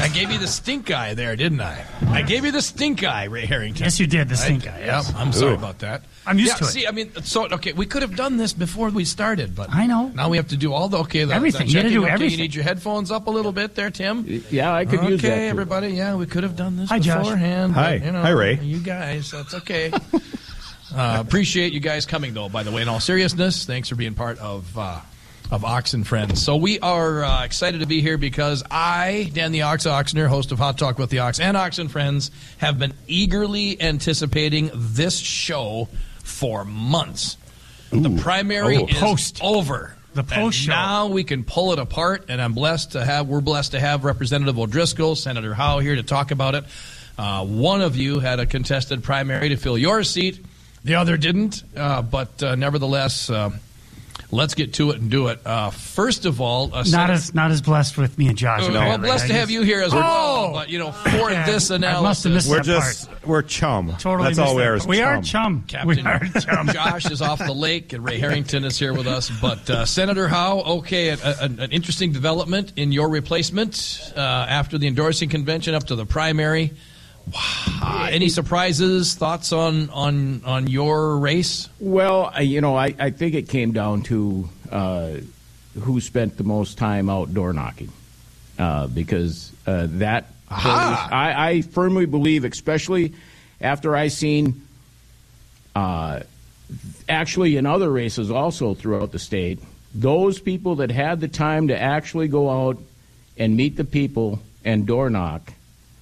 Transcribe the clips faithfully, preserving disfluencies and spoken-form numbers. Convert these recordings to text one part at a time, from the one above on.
I gave you the stink eye there, didn't I? I gave you the stink eye, Ray Harrington. Yes, you did, the stink I, eye. Yes. Yep, I'm sorry Ooh. about that. I'm used yeah, to it. See, I mean, so, okay, we could have done this before we started, but I know. now we have to do all the, okay, the, Everything. The You gotta checking, do okay, everything. You need your headphones up a little bit there, Tim. Yeah, I could okay, use that. Okay, too. everybody, yeah, we could have done this Hi, Josh. beforehand. Hi. But, you know, Hi, Ray. You guys, that's okay. uh, appreciate you guys coming, though, by the way. In all seriousness, thanks for being part of... Uh, of Ox and Friends. So we are uh, excited to be here because I, Dan the Ox Oxner, host of Hot Talk with the Ox, and Ox and Friends, have been eagerly anticipating this show for months. Ooh. The primary oh, is post. over. The post and show. Now we can pull it apart, and I'm blessed to have, we're blessed to have Representative O'Driscoll, Senator Howe here to talk about it. Uh, one of you had a contested primary to fill your seat. The other didn't, uh, but uh, nevertheless... Uh, Let's get to it and do it. Uh, first of all, uh, not as not as blessed with me and Josh. Uh, well, blessed to have you here as well. Oh! But you know, for this I must have analysis, missed We're that just part. we're chum. Totally That's all missed we that are. part. Is We chum. are chum. Captain we are chum. Josh is off the lake, and Ray Harrington is here with us. But uh, Senator Howe, okay, a, a, an interesting development in your replacement uh, after the endorsing convention up to the primary. Wow. Any surprises? Thoughts on on on your race? Well, I- you know, I, I think it came down to uh, who spent the most time outdoor knocking, uh, because uh, that Aha. I, I firmly believe, especially after I seen, uh, actually in other races also throughout the state, those people that had the time to actually go out and meet the people and door knock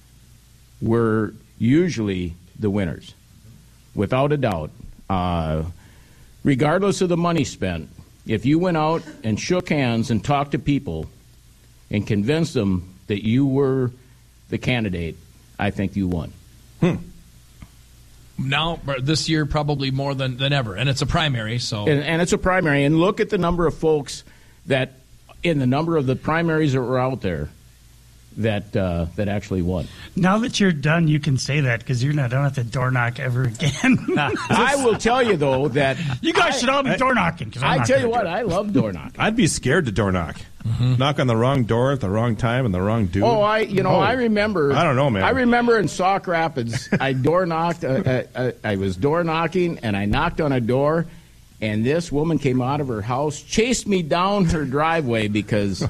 were usually the winners, without a doubt. Uh, regardless of the money spent, if you went out and shook hands and talked to people and convinced them that you were the candidate, I think you won. Hmm. Now, this year, probably more than, than ever, and it's a primary, so And, and it's a primary. And look at the number of folks that, in the number of the primaries that were out there, that uh, that actually won. Now that you're done, you can say that because you're not don't have to door knock ever again. I will tell you, though, that you guys I, should all be door knocking. I tell you what, I love door knocking. I'd be scared to door knock. Mm-hmm. Knock on the wrong door at the wrong time and the wrong dude. Oh, I you know Oh. I remember. I don't know, man. I remember in Sauk Rapids, I door knocked. Uh, uh, uh, I was door knocking, and I knocked on a door, and this woman came out of her house, chased me down her driveway because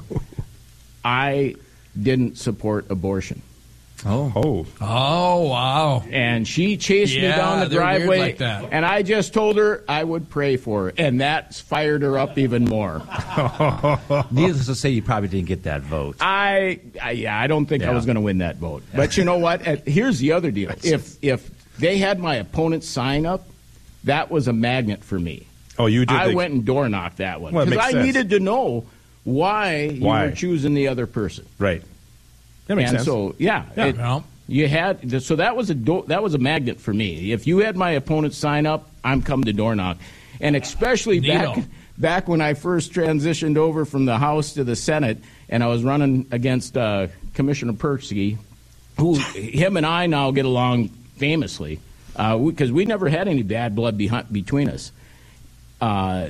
I didn't support abortion. Oh. Oh. Oh, wow. And she chased Yeah, me down the they're weird driveway, like that. and I just told her I would pray for her, and that fired her up even more. Needless to say, you probably didn't get that vote. I, I yeah, I don't think I Yeah. was going to win that vote. But you know what? Uh, Here's the other deal. If if they had my opponent's sign up, that was a magnet for me. Oh, you did. I the- went and door knocked that one Well, it because makes I sense. needed to know why you Why? were choosing the other person. Right. That makes and sense. so yeah, Yeah. it- Well. you had so that was a do, that was a magnet for me. If you had my opponent's sign up, I'm coming to door knock, and especially back Neato. back when I first transitioned over from the House to the Senate, and I was running against uh, Commissioner Persky, who him and I now get along famously because we, we never had any bad blood behind, between us. Uh,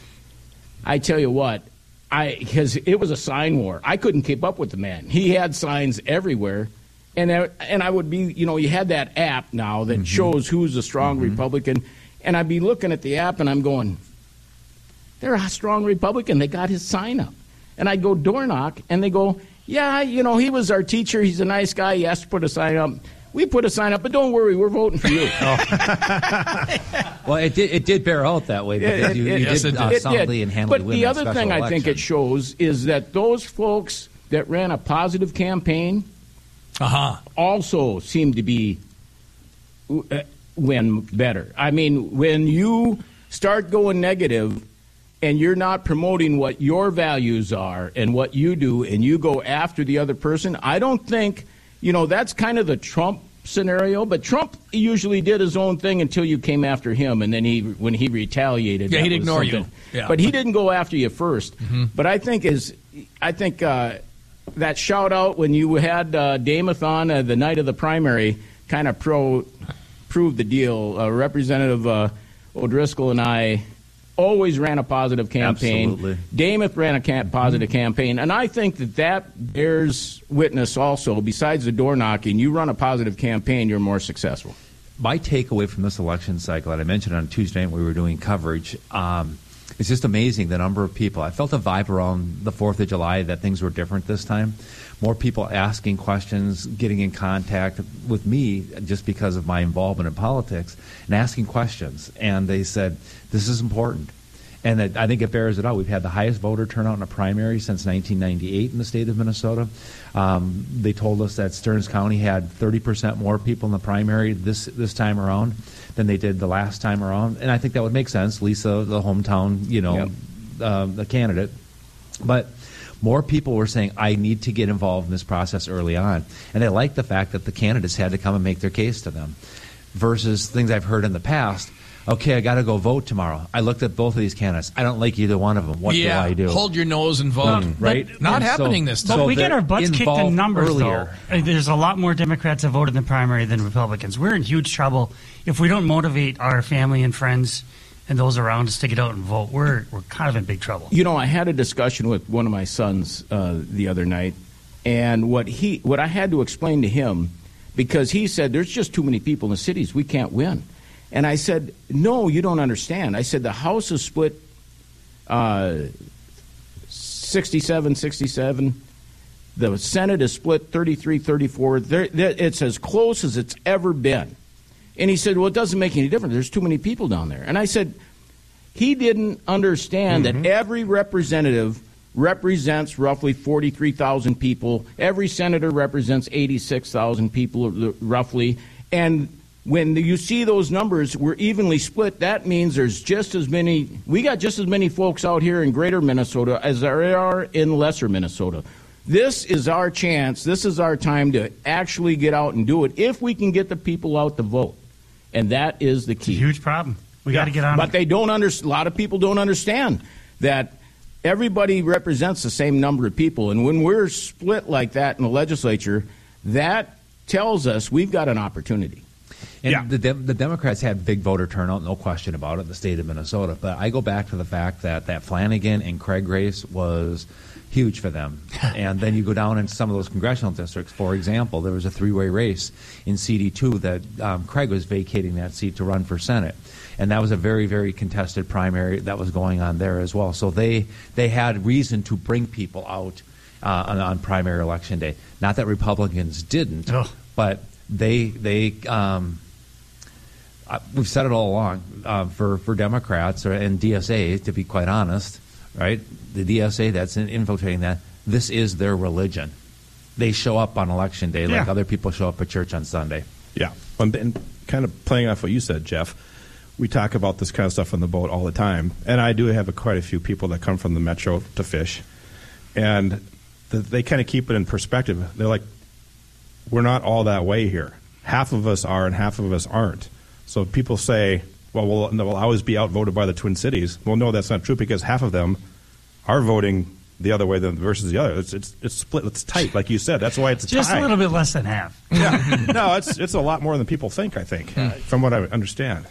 I tell you what, I because it was a sign war. I couldn't keep up with the man. He had signs everywhere, and I, and I would be, you know, you had that app now that shows who's a strong Republican, and I'd be looking at the app and I'm going, they're a strong Republican. They got his sign up, and I'd go door knock, and they go, yeah, you know, he was our teacher. He's a nice guy. He has to put a sign up. We put a sign up, but don't worry, we're voting for you. Well, it did it did bear out that way because It- you, it- you yes, did it uh, did. It solidly did. and handily But win the that other special thing I think election. it shows is that those folks that ran a positive campaign Uh-huh. also seem to be uh, win better. I mean, when you start going negative and you're not promoting what your values are and what you do, and you go after the other person, I don't think, you know, that's kind of the Trump scenario. But Trump usually did his own thing until you came after him, and then he, when he retaliated, Yeah, that he'd was ignore you. something. Yeah. But he didn't go after you first. But I think is, I think uh, that shout out when you had uh, Damathon uh, the night of the primary kind of pro proved the deal. Uh, Representative uh, O'Driscoll and I always ran a positive campaign. Absolutely. Dameth ran a cam- positive mm-hmm. campaign. And I think that that bears witness also, besides the door knocking, you run a positive campaign, you're more successful. My takeaway from this election cycle, and I mentioned on Tuesday when we were doing coverage, um, it's just amazing the number of people. I felt a vibe around the fourth of July that things were different this time. More people asking questions, getting in contact with me just because of my involvement in politics, and asking questions. And they said, this is important. And it, I think it bears it out. We've had the highest voter turnout in a primary since nineteen ninety-eight in the state of Minnesota. Um, they told us that Stearns County had thirty percent more people in the primary this this time around than they did the last time around. And I think that would make sense. Lisa, the hometown, you know, yep. uh, the candidate. But more people were saying, I need to get involved in this process early on. And they liked the fact that the candidates had to come and make their case to them versus things I've heard in the past. Okay, I got to go vote tomorrow. I looked at both of these candidates. I don't like either one of them. What yeah, do I do? Hold your nose and vote. Mm, right? Not And happening so, this time. But so we get our butts kicked in numbers, earlier. though. There's a lot more Democrats that voted in the primary than Republicans. We're in huge trouble if we don't motivate our family and friends and those around us to get out and vote. We're we're kind of in big trouble. You know, I had a discussion with one of my sons uh, the other night, and what he what I had to explain to him, because he said there's just too many people in the cities, we can't win. And I said, no, you don't understand. I said the House is split uh, sixty-seven sixty-seven. The Senate is split thirty-three thirty-four. They're, they're, it's as close as it's ever been. And he said, well, it doesn't make any difference. There's too many people down there. And I said, he didn't understand mm-hmm. that every representative represents roughly forty-three thousand people. Every senator represents eighty-six thousand people, roughly. And when you see those numbers, we're evenly split. That means there's just as many, we got just as many folks out here in greater Minnesota as there are in lesser Minnesota. This is our chance. This is our time to actually get out and do it if we can get the people out to vote. And that is the key. It's a huge problem. We yeah, got to get on But it. they don't under, a lot of people don't understand that everybody represents the same number of people. And when we're split like that in the legislature, that tells us we've got an opportunity. And Yeah. the, De- the Democrats had big voter turnout, no question about it, in the state of Minnesota. But I go back to the fact that that Flanagan and Craig race was huge for them. And then you go down into some of those congressional districts. For example, there was a three-way race in C D two that um, Craig was vacating that seat to run for Senate. And that was a very, very contested primary that was going on there as well. So they, they had reason to bring people out uh, on, on primary election day. Not that Republicans didn't, Ugh. but they they um, uh, we've said it all along uh, for for Democrats or, and D S A, to be quite honest, right? The D S A that's in, infiltrating that, this is their religion. They show up on election day like Yeah. other people show up at church on Sunday. Yeah. And, and kind of playing off what you said, Jeff, we talk about this kind of stuff on the boat all the time. And I do have a, quite a few people that come from the metro to fish. And the, they kind of keep it in perspective. They're like, we're not all that way here. Half of us are and half of us aren't. So people say, well, we'll, we'll always be outvoted by the Twin Cities. Well, no, that's not true because half of them are voting the other way than versus the other. It's it's it's split. It's tight, like you said. That's why it's a Just tie. a little bit less than half. Yeah. No, it's it's a lot more than people think, I think, from what I understand.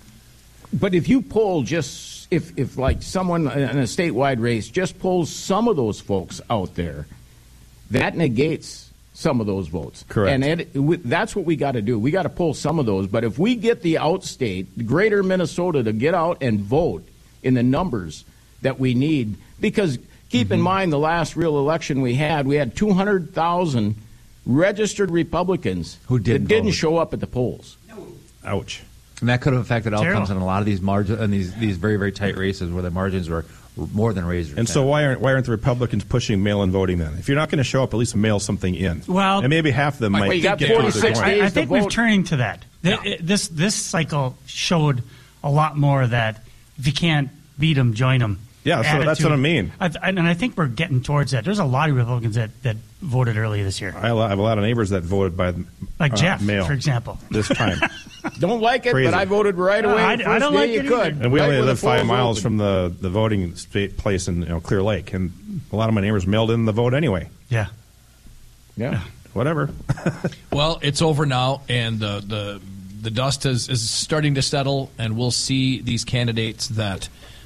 But if you poll just, if, if like someone in a statewide race just pulls some of those folks out there, that negates some of those votes. Correct. And it, we, that's what we got to do. We got to pull some of those. But if we get the outstate, greater Minnesota, to get out and vote in the numbers that we need, because keep in mind the last real election we had, we had two hundred thousand registered Republicans Who didn't that didn't vote. show up at the polls. Ouch. And that could have affected outcomes Terrible. in a lot of these margin in these these very, very tight races where the margins were more than razor And thin. so why aren't why aren't the Republicans pushing mail-in voting then? If you're not going to show up, at least mail something in. Well- and maybe half of them might you got get to the forty-six point. days. I, I to think we're vote. turning to that. Th- it- This this cycle showed a lot more that if you can't beat them, join them. Yeah, so that's what I mean. I th- and I think we're getting towards that. There's a lot of Republicans that, that voted early this year, I have a lot of neighbors that voted by like uh, Jeff, mail for example. this time. Don't like it, Crazy. but I voted right Uh, away. I- the I first don't day like you it could. either. And we Right only when the live five polls miles opened. from the, the voting state place in you know, Clear Lake, and a lot of my neighbors mailed in the vote anyway. Yeah. Yeah. Whatever. Well, it's over now, and the the, the dust is, is starting to settle, and we'll see these candidates that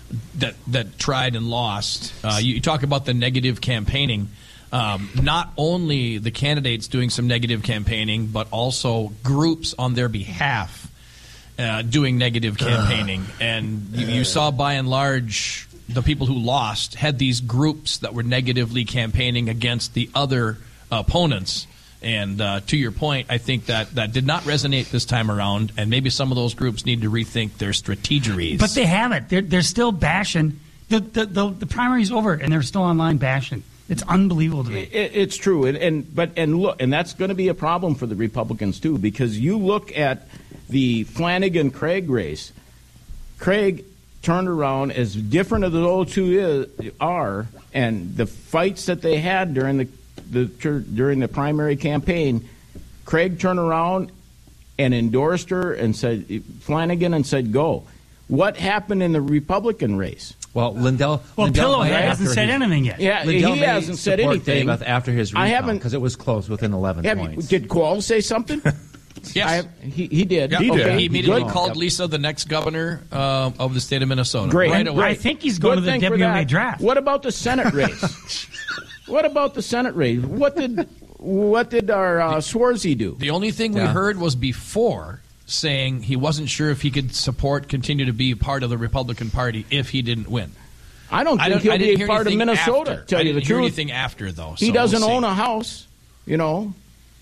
that that tried and lost. Uh, you, you talk about the negative campaigning. Um, not only the candidates doing some negative campaigning, but also groups on their behalf uh, doing negative campaigning. Uh, and you, you saw, by and large, the people who lost had these groups that were negatively campaigning against the other opponents. And uh, to your point, I think that that did not resonate this time around, and maybe some of those groups need to rethink their strategies. But they haven't. They're, they're still bashing. The, the, the, the primary's over, and they're still online bashing. It's unbelievable to me. It, it's true, and, and but and look, and that's going to be a problem for the Republicans too, because you look at the Flanagan-Craig race. Craig turned around, as different as those two is, are, and the fights that they had during the, the during the primary campaign. Craig turned around and endorsed her and said Flanagan and said go. What happened in the Republican race? Well, Lindell. Well, Lindell Pillow hasn't said his, anything yet. Yeah, Lindell he may hasn't said support anything. Davis after his recount, I haven't because it was close within eleven have, points. Did Quall say something? Yes. I, he, he did. Yeah, He did. Okay. He immediately Good. called Lisa the next governor uh, of the state of Minnesota. Great. Right away. I think he's going Good to the thing for W M A that. draft. What about the Senate race? What about the Senate race? What did what did our uh, Swarzy do? The only thing we Yeah. heard was before saying he wasn't sure if he could support, continue to be part of the Republican Party if he didn't win. I don't I think don't, he'll I didn't be hear a part of anything Minnesota. after. Tell I you the didn't hear truth, anything after, though. he so doesn't we'll own see. a house. You know,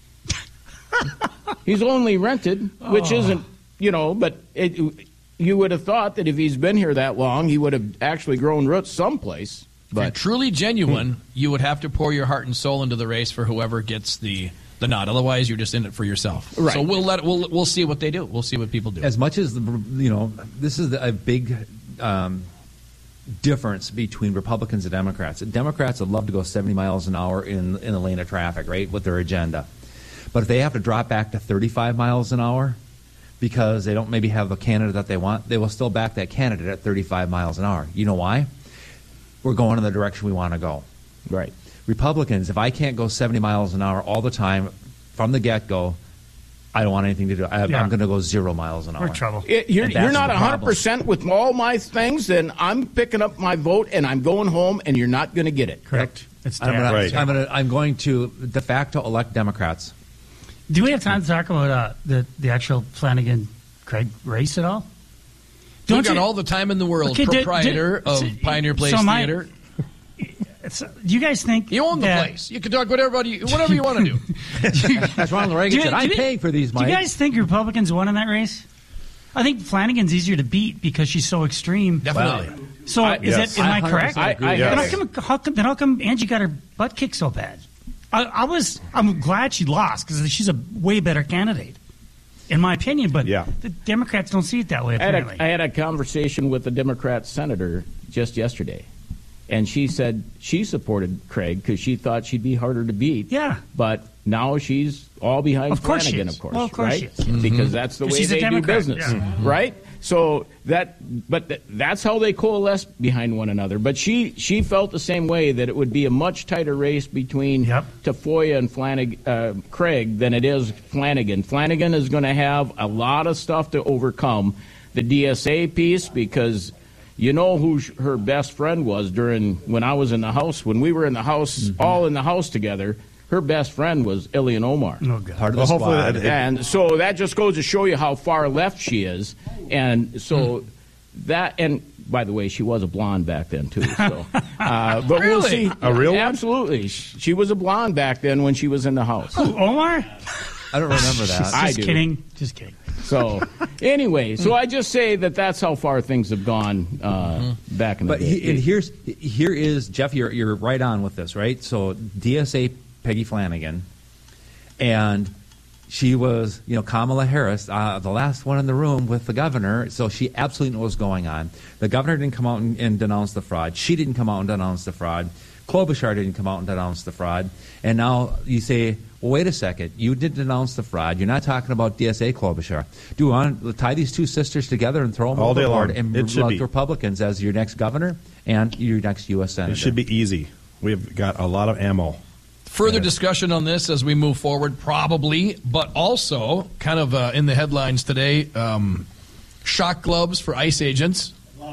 he's only rented, which Oh. isn't. You know, but it, you would have thought that if he's been here that long, he would have actually grown roots someplace. If you're But truly genuine, you would have to pour your heart and soul into the race for whoever gets the the nod. Otherwise, you're just in it for yourself. Right. So we'll let we'll we'll see what they do. We'll see what people do. As much as, the, you know, this is a big um, difference between Republicans and Democrats. Democrats would love to go seventy miles an hour in, in the lane of traffic, right, with their agenda. But if they have to drop back to thirty-five miles an hour because they don't maybe have a candidate that they want, they will still back that candidate at thirty-five miles an hour. You know why? We're going in the direction we want to go. right. Republicans, if I can't go seventy miles an hour all the time from the get-go, I don't want anything to do. I, Yeah. I'm going to go zero miles an hour. We're in trouble. It, you're And that's you're not the one hundred problem. percent with all my things, then I'm picking up my vote and I'm going home, and you're not going to get it. Correct. It's I'm, terrible. gonna, Right. I'm, gonna, I'm going to de facto elect Democrats. Do we have time to talk about uh, the the actual Flanagan-Craig race at all? We've got you- all the time in the world. Okay, did- proprietor did- of so- Pioneer Place so my- Theater. It's, do you guys think You own the that- place. You can talk whatever you, whatever you want to do. That's Ronald Do Reagan you- said, I'm do you- paying for these, Do Mike. you guys think Republicans won in that race? I think Flanagan's easier to beat because she's so extreme. Definitely. So I- is yes. it? Am I, I one hundred correct? percent agree. I- I then, how yes. come, how come, then how come Angie got her butt kicked so bad? I, I was. I'm glad she lost because she's a way better candidate, in my opinion. But Yeah. the Democrats don't see it that way. I had, Apparently, a, I had a conversation with a Democrat senator just yesterday, and she said she supported Craig because she thought she'd be harder to beat. Yeah. But now she's all behind Of course she Flanagan, is. of course. Well, of course right? she is. Because that's the way She's a they do Democrat, business, yeah. right? So that, but th- that's how they coalesce behind one another. But she she felt the same way, that it would be a much tighter race between Yep. Tafoya and Flanag- uh, Craig than it is Flanagan. Flanagan is going to have a lot of stuff to overcome. The D S A piece, because you know who sh- her best friend was during when I was in the house, when we were in the house, Mm-hmm. all in the house together. Her best friend was Illian Omar. oh god. Part of the Well, hopefully squad. that- And so that just goes to show you how far left she is. And so that, and by the way, she was a blonde back then too. So, uh, but we'll Really? see. A real one? Absolutely, she was a blonde back then when she was in the house. Omar? I don't remember that. I Just do. kidding. Just kidding. So anyway, so I just say that that's how far things have gone uh, back in the But day. he, and here's here is Jeff. You're you're right on with this, right? So D S A Peggy Flanagan, and she was, you know, Kamala Harris, uh, the last one in the room with the governor. So she absolutely knew what was going on. The governor didn't come out and, and denounce the fraud. She didn't come out and denounce the fraud. Klobuchar didn't come out and denounce the fraud. And now you say, well, wait a second. You did denounce the fraud. You're not talking about D S A Klobuchar. Do you want to tie these two sisters together and throw them All day overboard long. and It should elect be. Republicans as your next governor and your next U S senator? It should be easy. We've got a lot of ammo. Further discussion on this as we move forward, probably, but also kind of uh, in the headlines today, um, shock gloves for ICE agents.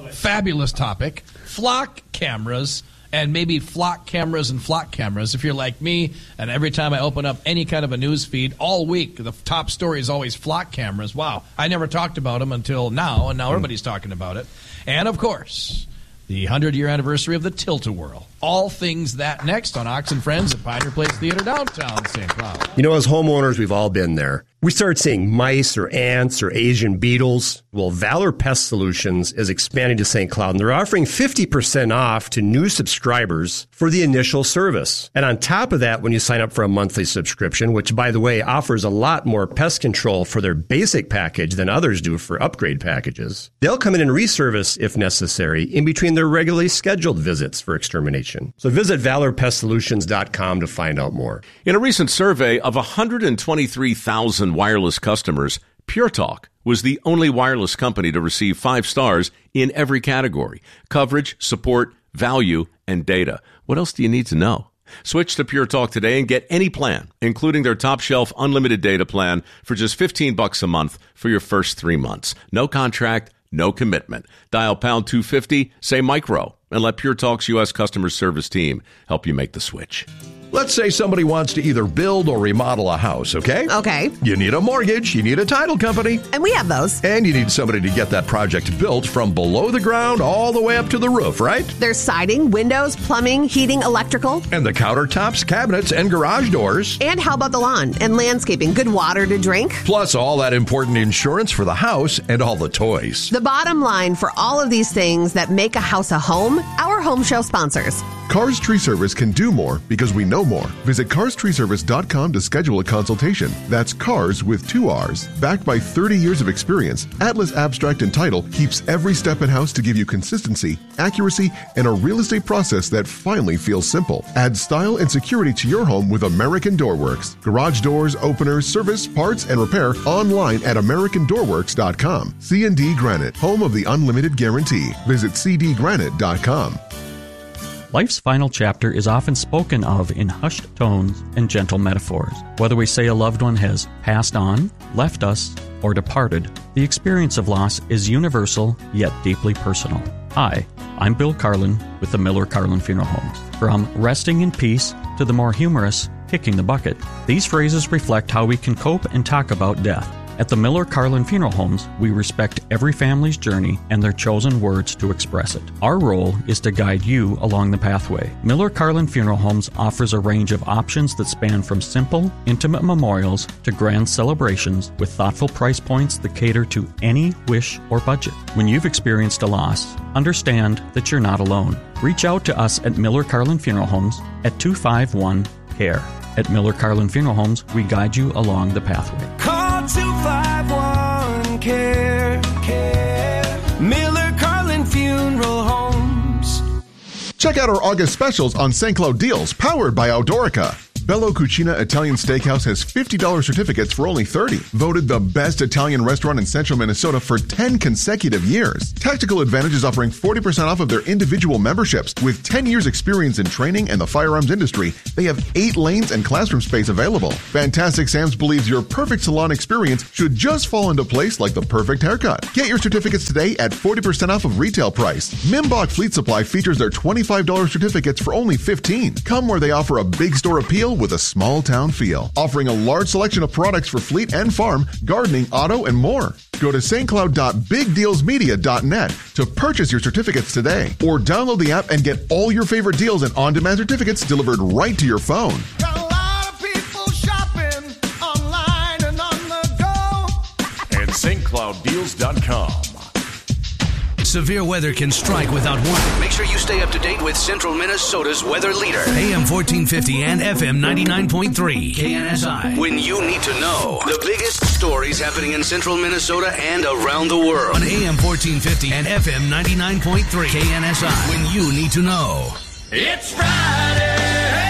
fabulous topic. Flock cameras, and maybe flock cameras and flock cameras. If you're like me, and every time I open up any kind of a news feed all week, the top story is always flock cameras. Wow, I never talked about them until now, and now everybody's talking about it. And, of course, the hundred-year anniversary of the Tilt-A-Whirl. All things that next on Ox and Friends at Pioneer Place Theater, downtown Saint Cloud. You know, as homeowners, we've all been there. We start seeing mice or ants or Asian beetles. Well, Valor Pest Solutions is expanding to Saint Cloud, and they're offering fifty percent off to new subscribers for the initial service. And on top of that, when you sign up for a monthly subscription, which, by the way, offers a lot more pest control for their basic package than others do for upgrade packages, they'll come in and reservice, if necessary, in between their regularly scheduled visits for extermination. So visit valor pest solutions dot com to find out more. In a recent survey of one hundred twenty-three thousand wireless customers, Pure Talk was the only wireless company to receive five stars in every category: coverage, support, value, and data. What else do you need to know? Switch to Pure Talk today and get any plan, including their top shelf unlimited data plan, for just fifteen bucks a month for your first three months. No contract, no commitment. Dial pound two fifty, say micro, and let Pure Talk's U S customer service team help you make the switch. Let's say somebody wants to either build or remodel a house, okay? Okay. You need a mortgage, you need a title company. And we have those. And you need somebody to get that project built from below the ground all the way up to the roof, right? There's siding, windows, plumbing, heating, electrical. And the countertops, cabinets, and garage doors. And how about the lawn and landscaping? Good water to drink. Plus all that important insurance for the house and all the toys. The bottom line for all of these things that make a house a home, our home show sponsors. Cars Tree Service can do more because we know more. Visit cars tree service dot com to schedule a consultation. That's cars with two R's. Backed by thirty years of experience, Atlas Abstract and Title keeps every step in-house to give you consistency, accuracy, and a real estate process that finally feels simple. Add style and security to your home with American Door Works. Garage doors, openers, service, parts, and repair online at american door works dot com. C and D Granite, home of the unlimited guarantee. Visit c d granite dot com. Life's final chapter is often spoken of in hushed tones and gentle metaphors. Whether we say a loved one has passed on, left us, or departed, the experience of loss is universal yet deeply personal. Hi, I'm Bill Carlin with the Miller Carlin Funeral Homes. From resting in peace to the more humorous kicking the bucket, these phrases reflect how we can cope and talk about death. At the Miller Carlin Funeral Homes, we respect every family's journey and their chosen words to express it. Our role is to guide you along the pathway. Miller Carlin Funeral Homes offers a range of options that span from simple, intimate memorials to grand celebrations with thoughtful price points that cater to any wish or budget. When you've experienced a loss, understand that you're not alone. Reach out to us at Miller Carlin Funeral Homes at two five one C A R E. At Miller Carlin Funeral Homes, we guide you along the pathway. Call two five one C A R E. C A R E. Miller Carlin Funeral Homes. Check out our August specials on Saint Cloud deals, powered by Outdoorica. Bello Cucina Italian Steakhouse has fifty dollars certificates for only thirty dollars. Voted the best Italian restaurant in central Minnesota for ten consecutive years. Tactical Advantage is offering forty percent off of their individual memberships. With ten years experience in training and the firearms industry, they have eight lanes and classroom space available. Fantastic Sam's believes your perfect salon experience should just fall into place like the perfect haircut. Get your certificates today at forty percent off of retail price. Mimbach Fleet Supply features their twenty-five dollars certificates for only fifteen dollars. Come where they offer a big store appeal with a small town feel, offering a large selection of products for fleet and farm, gardening, auto, and more. Go to st cloud dot big deals media dot net to purchase your certificates today, or download the app and get all your favorite deals and on-demand certificates delivered right to your phone. Got a lot of people shopping online and on the go. And st cloud deals dot com. Severe weather can strike without warning. Make sure you stay up to date with Central Minnesota's weather leader. A M fourteen fifty and F M ninety-nine point three. K N S I. When you need to know the biggest stories happening in Central Minnesota and around the world. On A M fourteen fifty and F M ninety-nine point three. K N S I. When you need to know. It's Friday.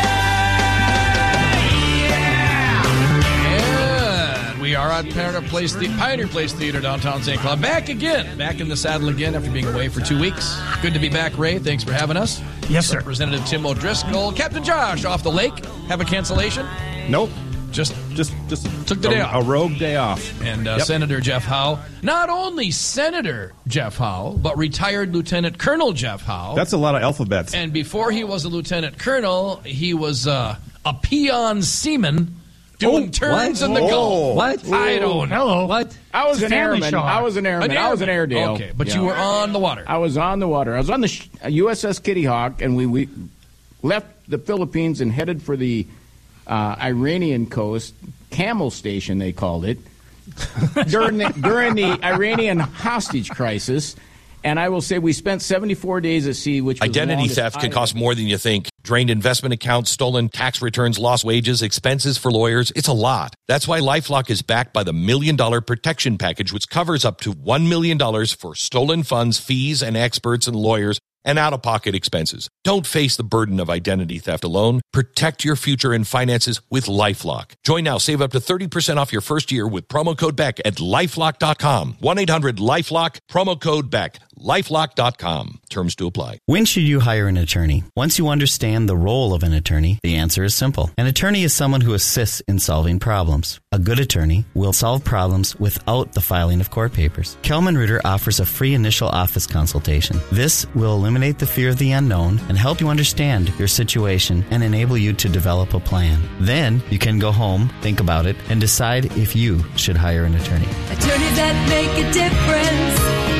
We are at Pioneer Place, the Pioneer Place Theater, downtown Saint Cloud. Back again, back in the saddle again after being away for two weeks. Good to be back, Ray. Thanks for having us. Yes, sir. Representative Tim O'Driscoll, Captain Josh off the lake. Have a cancellation? Nope. Just, just, just took the a, day off. A rogue day off. And uh, Yep. Senator Jeff Howe, not only Senator Jeff Howe, but retired Lieutenant Colonel Jeff Howe. That's a lot of alphabets. And before he was a lieutenant colonel, he was uh, a peon seaman doing Oh, turns what? in the Oh. Gulf. What? I don't know. Hello. What? I was It's an a family airman. show. I was an airman. An I was an airman. Airedale. Okay, but Yeah. you were on the water. I was on the water. I was on the sh- U S S Kitty Hawk, and we, we left the Philippines and headed for the uh, Iranian coast, Camel Station, they called it, during the, during the Iranian hostage crisis. And I will say we spent seventy-four days at sea, which was the Identity longest theft can I- cost more than you think. Drained investment accounts, stolen tax returns, lost wages, expenses for lawyers. It's a lot. That's why LifeLock is backed by the Million Dollar Protection Package, which covers up to one million dollars for stolen funds, fees, and experts and lawyers, and out-of-pocket expenses. Don't face the burden of identity theft alone. Protect your future and finances with LifeLock. Join now. Save up to thirty percent off your first year with promo code Beck at lifelock dot com. one eight hundred lifelock, promo code Beck. lifelock dot com. Terms to apply. When should you hire an attorney? Once you understand the role of an attorney, the answer is simple. An attorney is someone who assists in solving problems. A good attorney will solve problems without the filing of court papers. Kelman Ritter offers a free initial office consultation. This will eliminate the fear of the unknown and help you understand your situation and enable you to develop a plan. Then you can go home, think about it, and decide if you should hire an attorney. Attorneys that make a difference.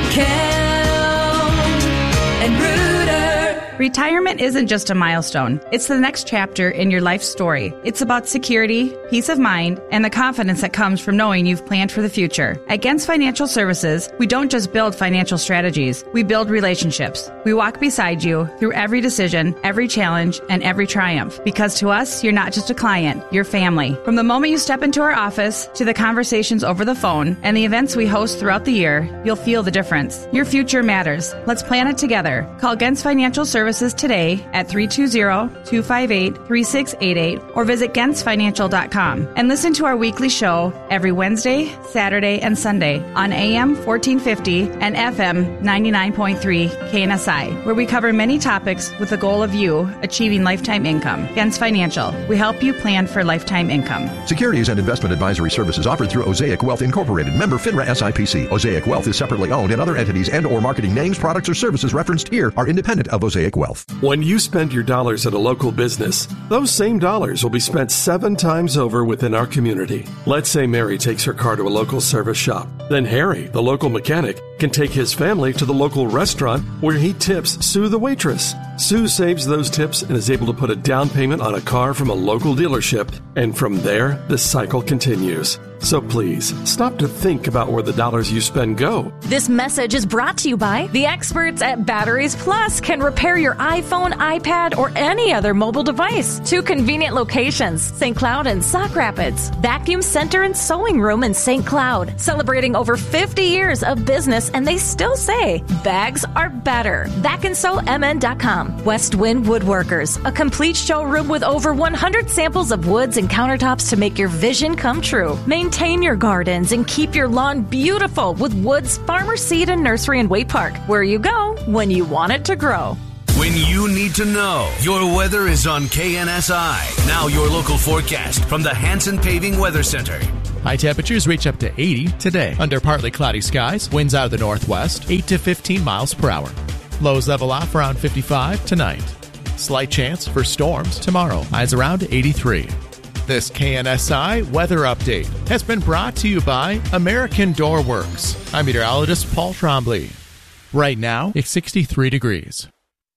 Kelm and Bruder. Retirement isn't just a milestone. It's the next chapter in your life story. It's about security, peace of mind, and the confidence that comes from knowing you've planned for the future. At Gens Financial Services, we don't just build financial strategies. We build relationships. We walk beside you through every decision, every challenge, and every triumph. Because to us, you're not just a client, you're family. From the moment you step into our office to the conversations over the phone and the events we host throughout the year, you'll feel the difference. Your future matters. Let's plan it together. Call Gens Financial Services today at three two zero, two five eight, three six eight eight or visit gens financial dot com and listen to our weekly show every Wednesday, Saturday, and Sunday on A M fourteen fifty and F M ninety-nine point three K N S I, where we cover many topics with the goal of you achieving lifetime income. Gens Financial, we help you plan for lifetime income. Securities and investment advisory services offered through Osaic Wealth Incorporated, member FINRA S I P C. Osaic Wealth is separately owned, and other entities and or marketing names, products, or services referenced here are independent of Osaic Wealth. When you spend your dollars at a local business, those same dollars will be spent seven times over within our community. Let's say Mary takes her car to a local service shop. Then Harry, the local mechanic, can take his family to the local restaurant where he tips Sue the waitress. Sue saves those tips and is able to put a down payment on a car from a local dealership, and from there, the cycle continues. So please, stop to think about where the dollars you spend go. This message is brought to you by the experts at Batteries Plus. Can repair your iPhone, iPad, or any other mobile device. Two convenient locations, Saint Cloud and Sauk Rapids. Vacuum Center and Sewing Room in Saint Cloud. Celebrating over fifty years of business, and they still say bags are better. vac and sew m n dot com. West Wind Woodworkers, a complete showroom with over one hundred samples of woods and countertops to make your vision come true. Maintain your gardens and keep your lawn beautiful with Woods Farmer Seed and Nursery in Way Park, where you go when you want it to grow. When you need to know, your weather is on K N S I. Now your local forecast from the Hanson Paving Weather Center. High temperatures reach up to eighty today. Under partly cloudy skies, winds out of the northwest, eight to fifteen miles per hour. Lows level off around fifty-five tonight. Slight chance for storms tomorrow. Highs around eighty-three. This K N S I weather update has been brought to you by American Door Works. I'm meteorologist Paul Trombley. Right now, it's sixty-three degrees.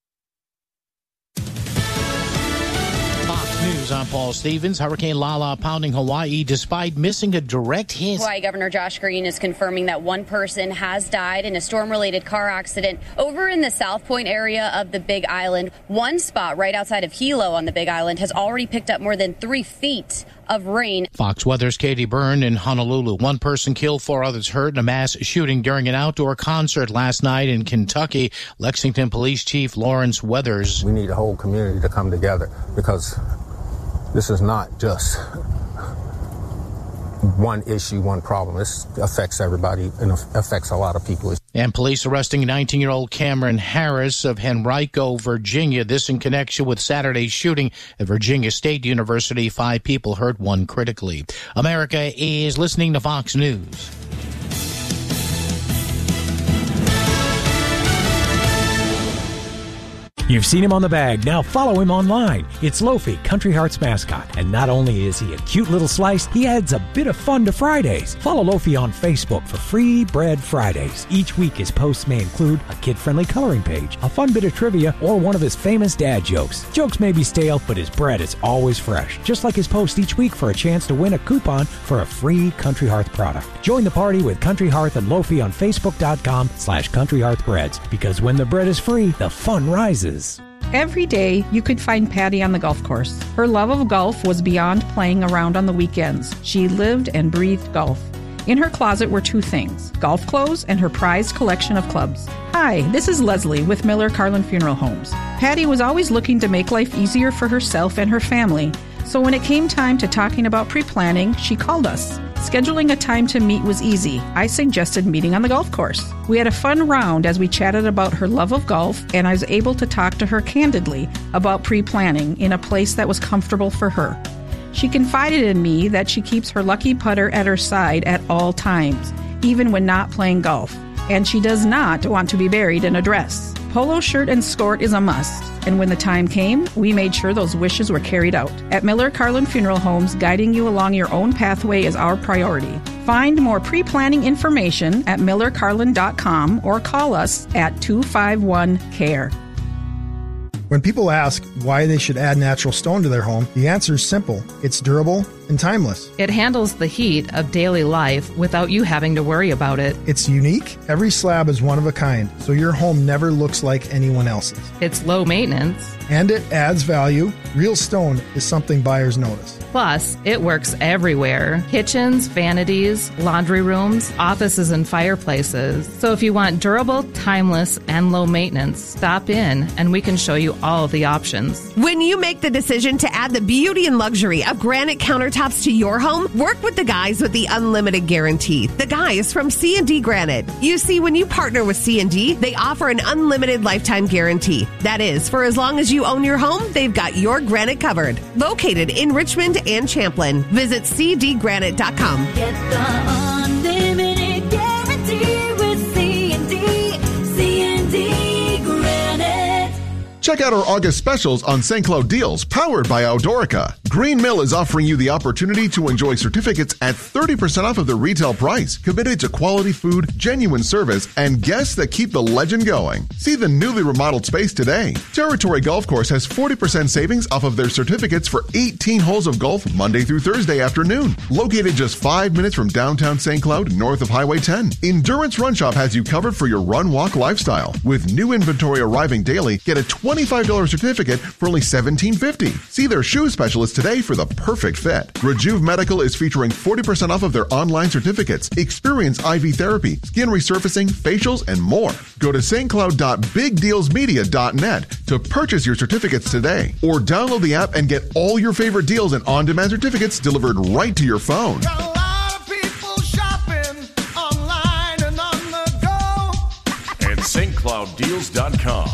News, I'm Paul Stevens. Hurricane Lala pounding Hawaii despite missing a direct hit. Hawaii Governor Josh Green is confirming that one person has died in a storm-related car accident over in the South Point area of the Big Island. One spot right outside of Hilo on the Big Island has already picked up more than three feet of rain. Fox Weather's Katie Byrne in Honolulu. One person killed, four others hurt in a mass shooting during an outdoor concert last night in Kentucky. Lexington Police Chief Lawrence Weathers. We need the whole community to come together because this is not just one issue, one problem. This affects everybody and affects a lot of people. And police arresting nineteen-year-old Cameron Harris of Henrico, Virginia. This in connection with Saturday's shooting at Virginia State University. Five people hurt, one critically. America is listening to Fox News. You've seen him on the bag. Now follow him online. It's Lofi, Country Hearts mascot. And not only is he a cute little slice, he adds a bit of fun to Fridays. Follow Lofi on Facebook for Free Bread Fridays. Each week his posts may include a kid-friendly coloring page, a fun bit of trivia, or one of his famous dad jokes. Jokes may be stale, but his bread is always fresh. Just like his post each week for a chance to win a coupon for a free Country Hearth product. Join the party with Country Hearth and Lofi on Facebook.com slash Country Hearth Breads. Because when the bread is free, the fun rises. Every day, you could find Patty on the golf course. Her love of golf was beyond playing around on the weekends. She lived and breathed golf. In her closet were two things, golf clothes and her prized collection of clubs. Hi, this is Leslie with Miller Carlin Funeral Homes. Patty was always looking to make life easier for herself and her family. So when it came time to talking about pre-planning, she called us. Scheduling a time to meet was easy. I suggested meeting on the golf course. We had a fun round as we chatted about her love of golf, and I was able to talk to her candidly about pre-planning in a place that was comfortable for her. She confided in me that she keeps her lucky putter at her side at all times, even when not playing golf, and she does not want to be buried in a dress. Polo shirt and skirt is a must, and when the time came, we made sure those wishes were carried out. At Miller Carlin Funeral Homes, guiding you along your own pathway is our priority. Find more pre-planning information at miller carlin dot com or call us at two five one C A R E. When people ask why they should add natural stone to their home, the answer is simple. It's durable and timeless. It handles the heat of daily life without you having to worry about it. It's unique. Every slab is one of a kind, so your home never looks like anyone else's. It's low maintenance. And it adds value. Real stone is something buyers notice. Plus, it works everywhere. Kitchens, vanities, laundry rooms, offices, and fireplaces. So if you want durable, timeless, and low maintenance, stop in and we can show you all of the options. When you make the decision to add the beauty and luxury of granite countertops to your home, work with the guys with the unlimited guarantee. The guys from C and D Granite. You see, when you partner with C and D, they offer an unlimited lifetime guarantee. That is, for as long as you own your home, they've got your granite covered. Located in Richmond and Champlin. Visit c d granite dot com. Get the unlimited guarantee with C and D. C and D Granite. Check out our August specials on Saint Cloud Deals, powered by Outdoorica. Green Mill is offering you the opportunity to enjoy certificates at thirty percent off of the retail price, committed to quality food, genuine service, and guests that keep the legend going. See the newly remodeled space today. Territory Golf Course has forty percent savings off of their certificates for eighteen holes of golf Monday through Thursday afternoon. Located just five minutes from downtown Saint Cloud, north of Highway ten. Endurance Run Shop has you covered for your run-walk lifestyle. With new inventory arriving daily, get a twenty-five dollars certificate for only seventeen fifty. See their shoe specialist today for the perfect fit. Rejuve Medical is featuring forty percent off of their online certificates. Experience I V therapy, skin resurfacing, facials, and more. Go to st cloud dot big deals media dot net to purchase your certificates today. Or download the app and get all your favorite deals and on-demand certificates delivered right to your phone. And st cloud deals dot com.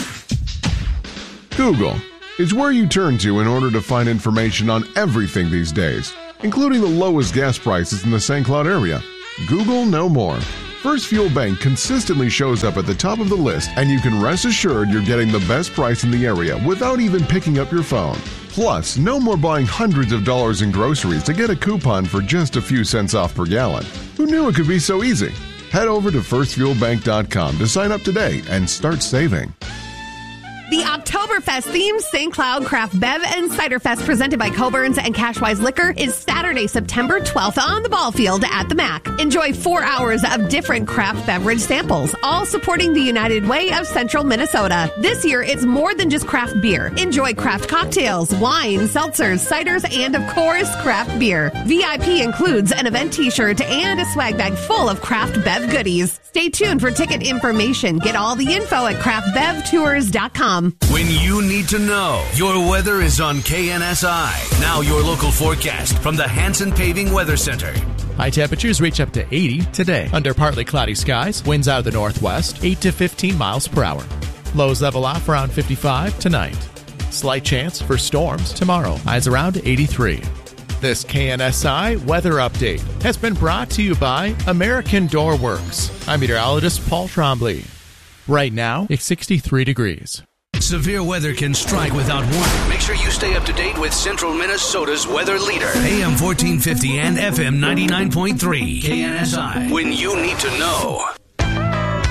Google is where you turn to in order to find information on everything these days, including the lowest gas prices in the Saint Cloud area. Google no more. First Fuel Bank consistently shows up at the top of the list, and you can rest assured you're getting the best price in the area without even picking up your phone. Plus, no more buying hundreds of dollars in groceries to get a coupon for just a few cents off per gallon. Who knew it could be so easy? Head over to first fuel bank dot com to sign up today and start saving. The Oktoberfest themed Saint Cloud Craft Bev and Cider Fest presented by Coburn's and Cashwise Liquor is Saturday, September twelfth on the ball field at the M A C. Enjoy four hours of different craft beverage samples, all supporting the United Way of Central Minnesota. This year, it's more than just craft beer. Enjoy craft cocktails, wine, seltzers, ciders, and of course, craft beer. V I P includes an event t-shirt and a swag bag full of craft bev goodies. Stay tuned for ticket information. Get all the info at craft bev tours dot com. When you need to know, your weather is on K N S I. Now your local forecast from the Hanson Paving Weather Center. High temperatures reach up to eighty today. Under partly cloudy skies, winds out of the northwest, eight to fifteen miles per hour. Lows level off around fifty-five tonight. Slight chance for storms tomorrow. Highs around eighty-three. This K N S I weather update has been brought to you by American Door Works. I'm meteorologist Paul Trombley. Right now, it's sixty-three degrees. Severe weather can strike without warning. Make sure you stay up to date with Central Minnesota's weather leader. A M fourteen fifty and F M ninety-nine point three. K N S I. When you need to know.